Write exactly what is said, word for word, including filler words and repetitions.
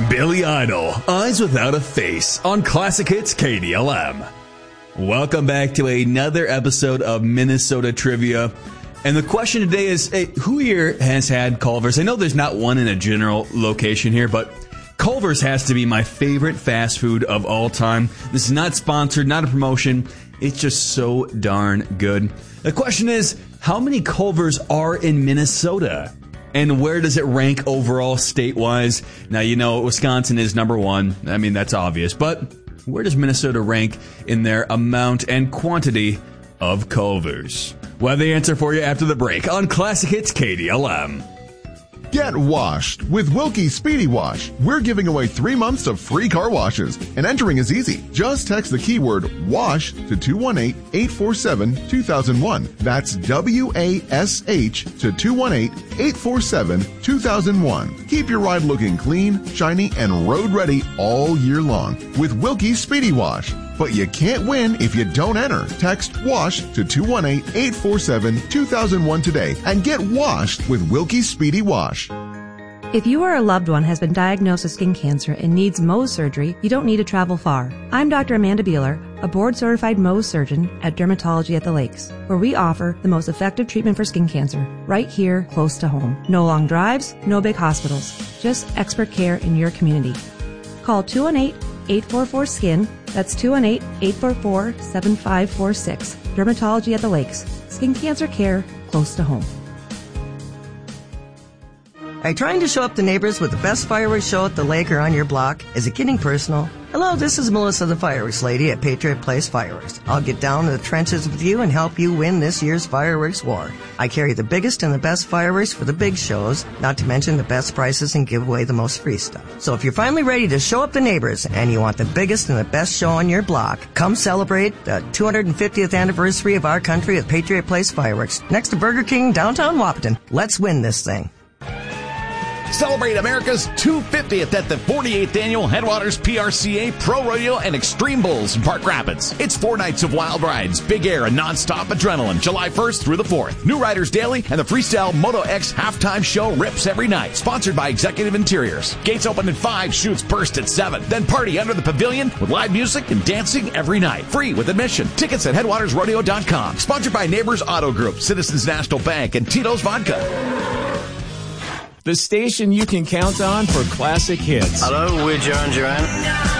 Billy Idol, Eyes Without a Face on Classic Hits K D L M. Welcome back to another episode of Minnesota Trivia. And the question today is, hey, who here has had Culver's? I know there's not one in a general location here, but Culver's has to be my favorite fast food of all time. This is not sponsored, not a promotion. It's just so darn good. The question is, how many Culver's are in Minnesota? And where does it rank overall state-wise? Now, you know, Wisconsin is number one. I mean, that's obvious. But where does Minnesota rank in their amount and quantity of Culver's? We'll have the answer for you after the break on Classic Hits K D L M. Get washed with Wilkie Speedy Wash. We're giving away three months of free car washes, and entering is easy. Just text the keyword WASH to two one eight, eight four seven, two thousand one. That's W A S H to two one eight, eight four seven, two thousand one. Keep your ride looking clean, shiny, and road ready all year long with Wilkie Speedy Wash. But you can't win if you don't enter. Text WASH to two one eight, eight four seven, two thousand one today and get washed with Wilkie Speedy Wash. If you or a loved one has been diagnosed with skin cancer and needs Mohs surgery, you don't need to travel far. I'm Doctor Amanda Beeler, a board-certified Mohs surgeon at Dermatology at the Lakes, where we offer the most effective treatment for skin cancer right here close to home. No long drives, no big hospitals, just expert care in your community. Call two one eight, eight four four, S K I N. That's two one eight, eight four four, seven five four six. Dermatology at the Lakes. Skin cancer care close to home. Are you trying to show up the neighbors with the best fireworks show at the lake or on your block? Is it getting personal? Hello, this is Melissa the Fireworks Lady at Patriot Place Fireworks. I'll get down to the trenches with you and help you win this year's fireworks war. I carry the biggest and the best fireworks for the big shows, not to mention the best prices and give away the most free stuff. So if you're finally ready to show up the neighbors and you want the biggest and the best show on your block, come celebrate the two hundred fiftieth anniversary of our country at Patriot Place Fireworks, next to Burger King, downtown Wahpeton. Let's win this thing. Celebrate America's two hundred fiftieth at the forty-eighth Annual Headwaters P R C A Pro Rodeo and Extreme Bulls in Park Rapids. It's four nights of wild rides, big air, and non-stop adrenaline, July first through the fourth. New Riders Daily and the Freestyle Moto X halftime show rips every night. Sponsored by Executive Interiors. Gates open at five, shoots burst at seven. Then party under the pavilion with live music and dancing every night. Free with admission. Tickets at headwaters rodeo dot com. Sponsored by Neighbors Auto Group, Citizens National Bank, and Tito's Vodka. The station you can count on for classic hits. Hello, we're Duran Duran.